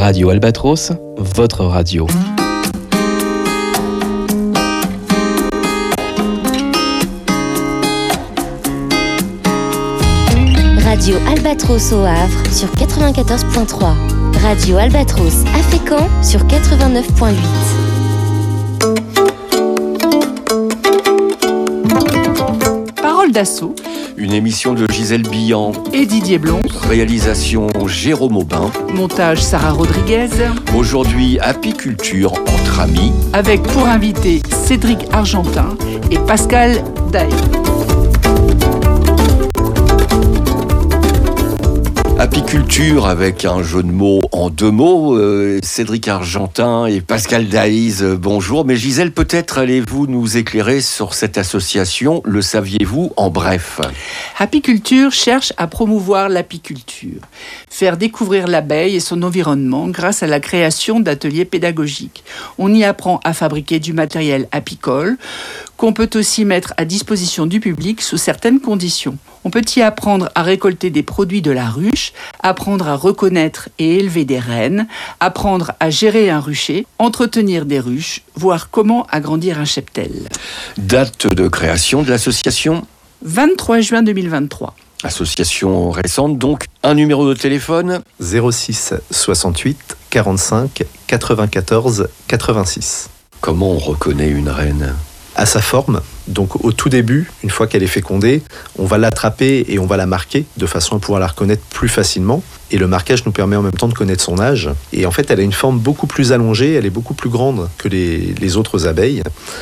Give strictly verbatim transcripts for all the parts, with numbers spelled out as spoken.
Radio Albatros, votre radio. Radio Albatros au Havre sur quatre-vingt-quatorze virgule trois. Radio Albatros à Fécamp sur quatre-vingt-neuf virgule huit. Parole d'assaut. Une émission de Gisèle Billan et Didier Blonce. Réalisation Jérôme Aubin. Montage Sarah Rodriguez. Aujourd'hui, apiculture entre amis. Avec pour invité Cédric Argentin et Pascal Daï. Apiculture avec un jeu de mots en deux mots. Euh, Cédric Argentin et Pascal Daïs, euh, bonjour. Mais Gisèle, peut-être allez-vous nous éclairer sur cette association, le saviez-vous en bref? Apiculture cherche à promouvoir l'apiculture, faire découvrir l'abeille et son environnement grâce à la création d'ateliers pédagogiques. On y apprend à fabriquer du matériel apicole qu'on peut aussi mettre à disposition du public sous certaines conditions. On peut y apprendre à récolter des produits de la ruche, apprendre à reconnaître et élever des reines, apprendre à gérer un rucher, entretenir des ruches, voir comment agrandir un cheptel. Date de création de l'association ? vingt-trois juin deux mille vingt-trois. Association récente, donc un numéro de téléphone ? zéro six soixante-huit quarante-cinq quatre-vingt-quatorze quatre-vingt-six. Comment on reconnaît une reine ? À sa forme, donc au tout début, une fois qu'elle est fécondée, on va l'attraper et on va la marquer de façon à pouvoir la reconnaître plus facilement. Et le marquage nous permet en même temps de connaître son âge. Et en fait, elle a une forme beaucoup plus allongée, elle est beaucoup plus grande que les, les autres abeilles.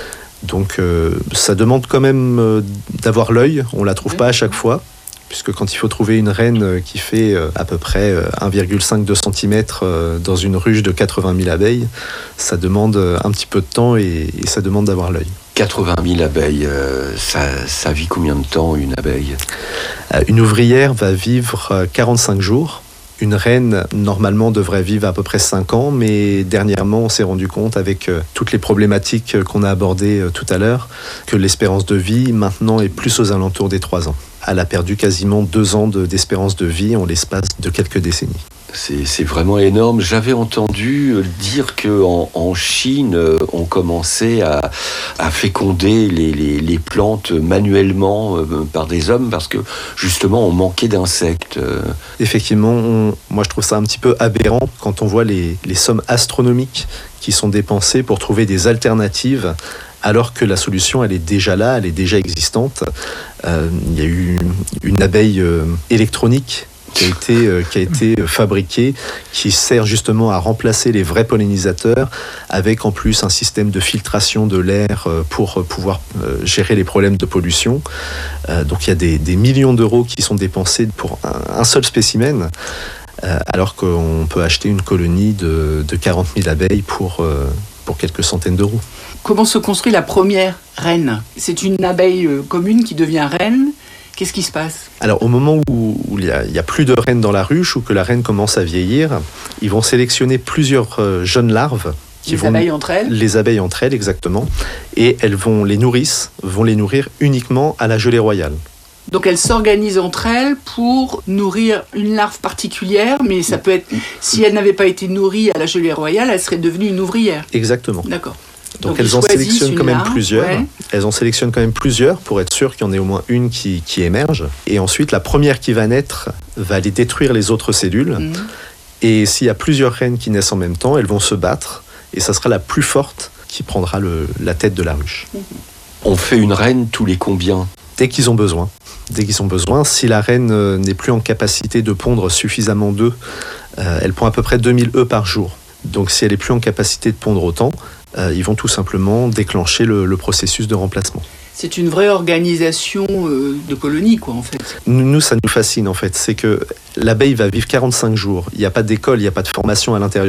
Donc euh, ça demande quand même euh, d'avoir l'œil, on ne la trouve pas à chaque fois. Puisque quand il faut trouver une reine qui fait à peu près un virgule cinq à deux centimètres dans une ruche de quatre-vingt mille abeilles, ça demande un petit peu de temps et, et ça demande d'avoir l'œil. quatre-vingt mille abeilles, euh, ça, ça vit combien de temps une abeille ? Une ouvrière va vivre quarante-cinq jours. Une reine, normalement, devrait vivre à peu près cinq ans, mais dernièrement, on s'est rendu compte, avec toutes les problématiques qu'on a abordées tout à l'heure, que l'espérance de vie, maintenant, est plus aux alentours des trois ans. Elle a perdu quasiment deux ans de, d'espérance de vie en l'espace de quelques décennies. C'est, c'est vraiment énorme. J'avais entendu dire qu'en en Chine, on commençait à, à féconder les, les, les plantes manuellement euh, par des hommes parce que justement on manquait d'insectes. Effectivement, on, moi je trouve ça un petit peu aberrant quand on voit les, les sommes astronomiques qui sont dépensées pour trouver des alternatives alors que la solution, elle est déjà là, elle est déjà existante. Euh, il y a eu une abeille euh, électronique qui a été, euh, qui a été fabriquée, qui sert justement à remplacer les vrais pollinisateurs, avec en plus un système de filtration de l'air euh, pour pouvoir euh, gérer les problèmes de pollution. Euh, donc il y a des, des millions d'euros qui sont dépensés pour un, un seul spécimen, euh, alors qu'on peut acheter une colonie de, de quarante mille abeilles pour, euh, pour quelques centaines d'euros. Comment se construit la première reine ? C'est une abeille commune qui devient reine. Qu'est-ce qui se passe ? Alors, au moment où, où il n'y a, a plus de reines dans la ruche ou que la reine commence à vieillir, ils vont sélectionner plusieurs euh, jeunes larves. Qui les vont, abeilles entre elles ? Les abeilles entre elles, exactement. Et elles vont, les nourrices vont les nourrir uniquement à la gelée royale. Donc elles s'organisent entre elles pour nourrir une larve particulière, mais ça peut être, si elle n'avait pas été nourrie à la gelée royale, elle serait devenue une ouvrière. Exactement. D'accord. Donc, Donc elles en sélectionnent quand même larve, plusieurs. Ouais. Elles en sélectionnent quand même plusieurs pour être sûr qu'il y en ait au moins une qui, qui émerge. Et ensuite, la première qui va naître va aller détruire les autres cellules. Mmh. Et s'il y a plusieurs reines qui naissent en même temps, elles vont se battre. Et ça sera la plus forte qui prendra le, la tête de la ruche. Mmh. On fait une reine tous les combien ? Dès qu'ils ont besoin. Dès qu'ils ont besoin. Si la reine n'est plus en capacité de pondre suffisamment d'œufs, euh, elle pond à peu près deux mille œufs par jour. Donc si elle n'est plus en capacité de pondre autant, euh, ils vont tout simplement déclencher le, le processus de remplacement. C'est une vraie organisation euh, de colonie, quoi, en fait. Nous, nous, ça nous fascine, en fait. C'est que l'abeille va vivre quarante-cinq jours. Il n'y a pas d'école, il n'y a pas de formation à l'intérieur